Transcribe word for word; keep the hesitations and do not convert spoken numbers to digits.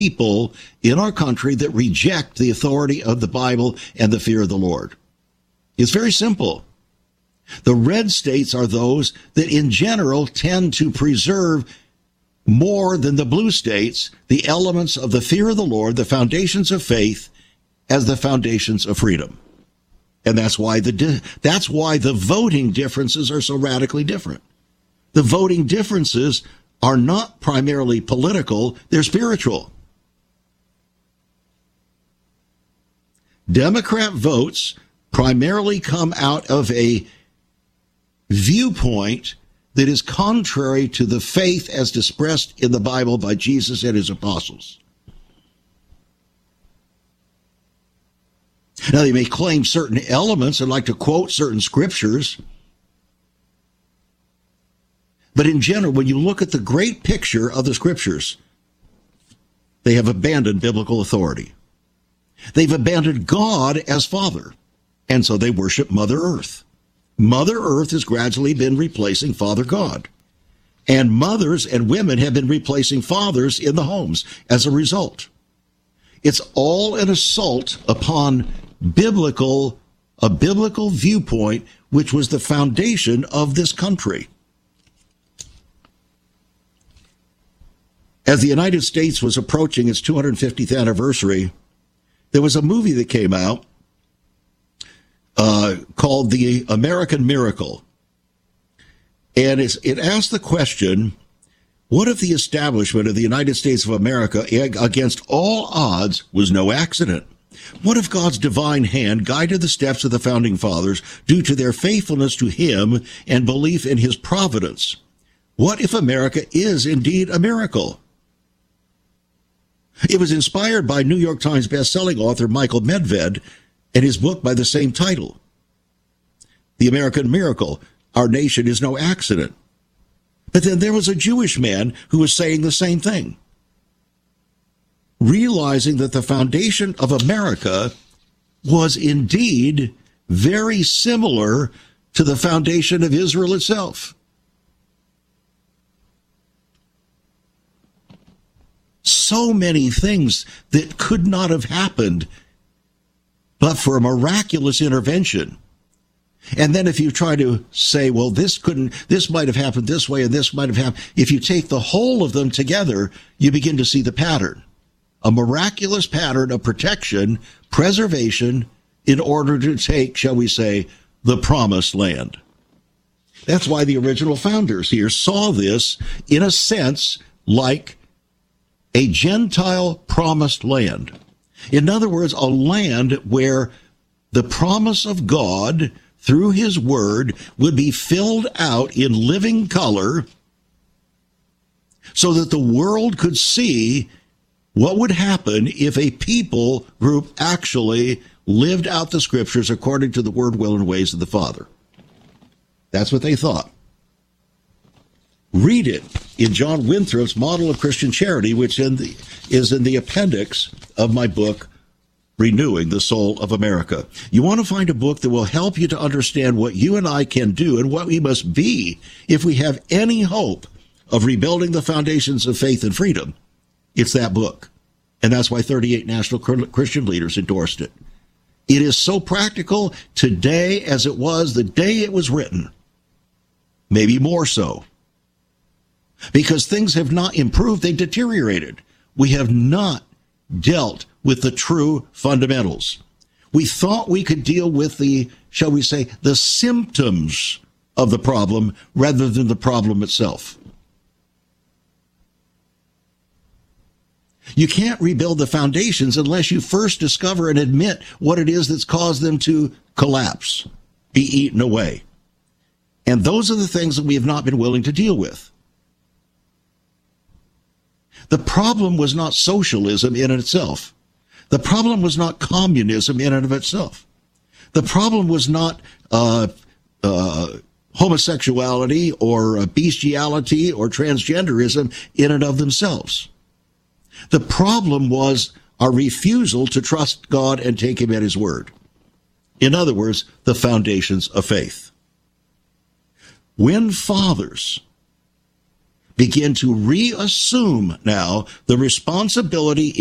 people in our country that reject the authority of the Bible and the fear of the Lord. It's very simple. The red states are those that in general tend to preserve more than the blue states the elements of the fear of the Lord, the foundations of faith, as the foundations of freedom. And that's why the that's why the voting differences are so radically different. The voting differences are not primarily political, they're spiritual. Democrat votes primarily come out of a viewpoint that is contrary to the faith as expressed in the Bible by Jesus and his apostles. Now, they may claim certain elements and like to quote certain scriptures, but in general, when you look at the great picture of the scriptures, they have abandoned biblical authority. They've abandoned God as Father, and so they worship Mother Earth. Mother Earth has gradually been replacing Father God, and mothers and women have been replacing fathers in the homes as a result. It's all an assault upon biblical, a biblical viewpoint, which was the foundation of this country. As the United States was approaching its two hundred fiftieth anniversary, there was a movie that came out uh, called The American Miracle. And it's, it asked the question, what if the establishment of the United States of America against all odds was no accident? What if God's divine hand guided the steps of the founding fathers due to their faithfulness to him and belief in his providence? What if America is indeed a miracle? It was inspired by New York Times bestselling author Michael Medved and his book by the same title, The American Miracle, Our Nation is No Accident. But then there was a Jewish man who was saying the same thing, realizing that the foundation of America was indeed very similar to the foundation of Israel itself. So many things that could not have happened but for a miraculous intervention. And then if you try to say, well, this couldn't, this might have happened this way and this might have happened, if you take the whole of them together, you begin to see the pattern. A miraculous pattern of protection, preservation, in order to take, shall we say, the promised land. That's why the original founders here saw this, in a sense, like a Gentile promised land. In other words, a land where the promise of God through his word would be filled out in living color so that the world could see what would happen if a people group actually lived out the scriptures according to the word, will, and ways of the Father. That's what they thought. Read it in John Winthrop's Model of Christian Charity, which in the, is in the appendix of my book, Renewing the Soul of America. You want to find a book that will help you to understand what you and I can do and what we must be if we have any hope of rebuilding the foundations of faith and freedom. It's that book. And that's why thirty-eight national Christian leaders endorsed it. It is so practical today as it was the day it was written. Maybe more so. Because things have not improved, they've deteriorated. We have not dealt with the true fundamentals. We thought we could deal with the, shall we say, the symptoms of the problem rather than the problem itself. You can't rebuild the foundations unless you first discover and admit what it is that's caused them to collapse, be eaten away. And those are the things that we have not been willing to deal with. The problem was not socialism in and of itself. The problem was not communism in and of itself. The problem was not uh, uh, homosexuality or uh, bestiality or transgenderism in and of themselves. The problem was our refusal to trust God and take him at his word. In other words, the foundations of faith. When fathers begin to reassume now the responsibility